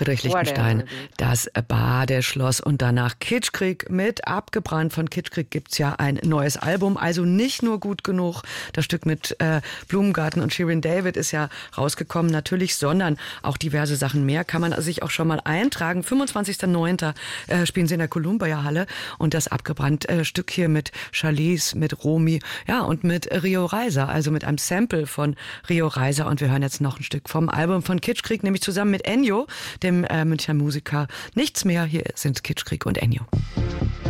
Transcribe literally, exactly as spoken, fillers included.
Friedrich Lichtenstein, das Badeschloss und danach Kitschkrieg mit Abgebrannt. Von Kitschkrieg gibt's ja ein neues Album, also nicht nur Gut genug. Das Stück mit äh, Blumengarten und Shirin David ist ja rausgekommen natürlich, sondern auch diverse Sachen mehr. Kann man sich auch schon mal eintragen. fünfundzwanzigster neunter Äh, spielen sie in der Columbia Halle und das Abgebrannt äh, Stück hier mit Charlize, mit Romy, ja und mit Rio Reiser, also mit einem Sample von Rio Reiser. Und wir hören jetzt noch ein Stück vom Album von Kitschkrieg, nämlich zusammen mit Ennio, dem äh, Münchner Musiker. Nichts mehr, hier sind Kitschkrieg und Ennio.